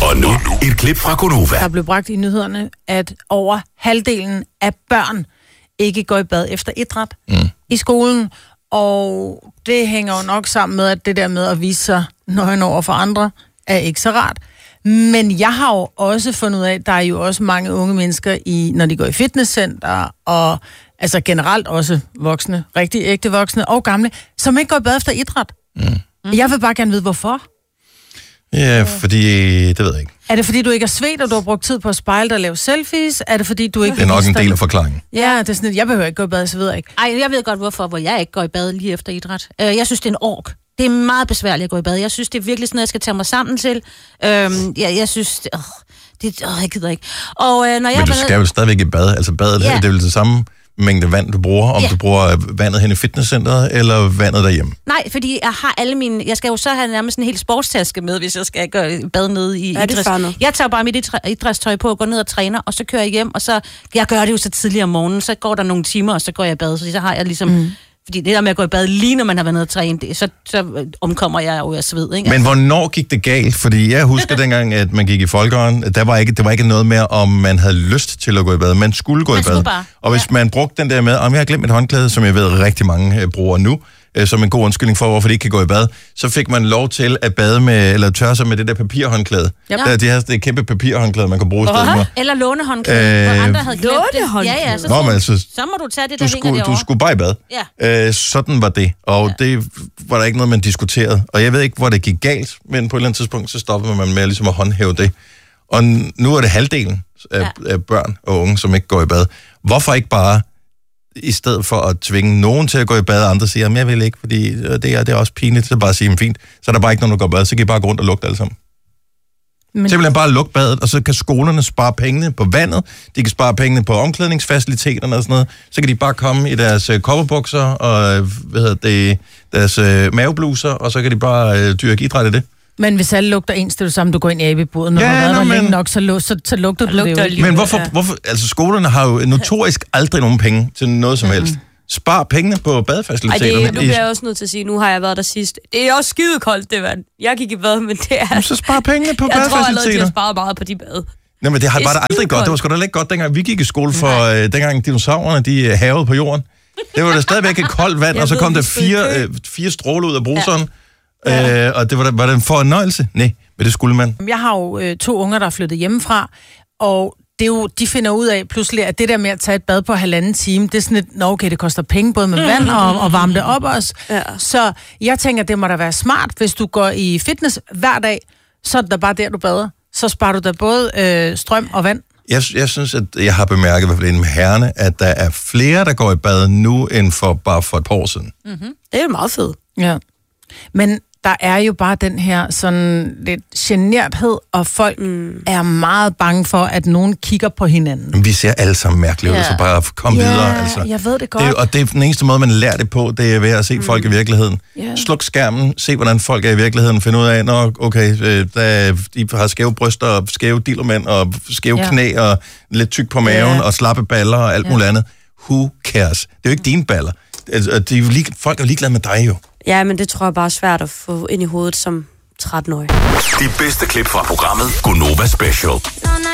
Og nu et klip fra Gonova. Der blev bragt i nyhederne, at over halvdelen af børn ikke går i bad efter idræt i skolen. Og det hænger jo nok sammen med, at det der med at vise sig nøgen over for andre, er ikke så rart. Men jeg har jo også fundet ud af, at der er jo også mange unge mennesker, når de går i fitnesscenter, og altså generelt også voksne, rigtig ægte voksne og gamle, som ikke går i bad efter idræt. Jeg vil bare gerne vide, hvorfor. Ja, fordi, det ved jeg ikke. Er det fordi, du ikke er svedt, og du har brugt tid på at spejle dig og lave selfies? Er det fordi, du ikke... Det er nok en del af forklaringen. Ja, det er sådan, jeg behøver ikke gå i bad, så ved jeg ikke. Ej, jeg ved godt, hvor jeg ikke går i bad lige efter idræt. Jeg synes, det er en ork. Det er meget besværligt at gå i bad. Jeg synes, det er virkelig sådan noget, jeg skal tage mig sammen til. Jeg synes... jeg gider ikke. Og, når jeg men du skal jo stadigvæk i bad. Altså badet, det er vel det samme mængde vand, du bruger, om du bruger vandet hen i fitnesscenteret, eller vandet derhjemme? Nej, fordi jeg har alle mine... Jeg skal jo så have nærmest en hel sportstaske med, hvis jeg skal gøre bad nede i idræts. Jeg tager bare mit idrætstøj på og går ned og træner, og så kører jeg hjem, og så... Jeg gør det jo så tidligere om morgenen, så går der nogle timer, og så går jeg i bad, så har jeg ligesom... Fordi det der med at gå i bad lige når man har været nede og træne, så omkommer jeg jo af sved, ikke? Men hvornår gik det galt? Fordi jeg husker dengang, at man gik i folkeånden, det var ikke noget med, om man havde lyst til at gå i bad. Man skulle gå i bad. Og hvis man brugte den der med, om jeg har glemt mit håndklæde, som jeg ved rigtig mange bruger nu, som en god undskyldning for, hvorfor de ikke kan gå i bad, så fik man lov til at bade med, eller tørre sig med det der papirhåndklæde. Yep. De havde det kæmpe papirhåndklæde, man kunne bruge i stedet for. Eller lånehåndklæde, hvor andre havde glemt det. Ja, så må du tage det, der hænger derovre. Du skulle bare i bad. Ja. Sådan var det. Og det var der ikke noget, man diskuterede. Og jeg ved ikke, hvor det gik galt, men på et eller andet tidspunkt, så stoppede man med ligesom at håndhæve det. Og nu er det halvdelen af børn og unge, som ikke går i bad. Hvorfor ikke bare i stedet for at tvinge nogen til at gå i bad, og andre siger, at jeg vil ikke, fordi det er også pinligt, så bare at sige, fint, så er der bare ikke nogen, der går i bad, så kan I bare gå rundt og lugte alle sammen. Simpelthen bare lukke badet, og så kan skolerne spare pengene på vandet, de kan spare pengene på omklædningsfaciliteterne og sådan noget, så kan de bare komme i deres kopperbukser og deres mavebluser, og så kan de bare dyrke idræt i det. Men hvis alle lugter ens, det er det samme, du går ind i abeboden, når du har været der længe nok, så lugter du det jo. Men hvorfor, altså skolerne har jo notorisk aldrig nogen penge til noget som helst. Spar pengene på badefaciliteterne. Nu bliver jeg også nødt til at sige, nu har jeg været der sidst. Det er også skidekoldt, det vand. Jeg gik i bad, men det er... Så spar pengene på badefaciliteter. Jeg tror allerede, de har sparet meget på de bad. Nej, men det var da aldrig godt. Det var sgu da ikke godt, dengang vi gik i skole, for dengang dinosaurerne, de havede på jorden. Det var da stadigvæk et koldt vand, og så kom der fire stråler ud af bruseren. Ja. Og det var det en fornøjelse? Nej, men det skulle man. Jeg har jo 2 unger, der er flyttet hjemmefra, og det er jo, de finder ud af pludselig, at det der med at tage et bad på 1,5 time, det er sådan et, okay, det koster penge både med vand og varme det op også. Ja. Så jeg tænker, det må da være smart, hvis du går i fitness hver dag, så er det da bare der, du bader. Så sparer du da både strøm og vand. Jeg synes, at jeg har bemærket, i hvert fald med herrene, at der er flere, der går i bad nu, end bare for et par år siden. Mm-hmm. Det er meget fedt. Ja. Men der er jo bare den her sådan lidt generthed, og folk er meget bange for, at nogen kigger på hinanden. Men vi ser alle sammen mærkeligt ud, så bare kom videre. Altså. Jeg ved det godt. Og det er den eneste måde, man lærer det på, det er ved at se folk i virkeligheden. Yeah. Sluk skærmen, se hvordan folk er i virkeligheden, finde ud af, de har skæve bryster, og skæve dillermænd, og skæve knæ, og lidt tyk på maven, og slappe baller, og alt muligt andet. Who cares? Det er jo ikke dine baller. Folk er ligeglade med dig jo. Ja, men det tror jeg bare er svært at få ind i hovedet som 13-årig. De bedste klip fra programmet Gonova Special.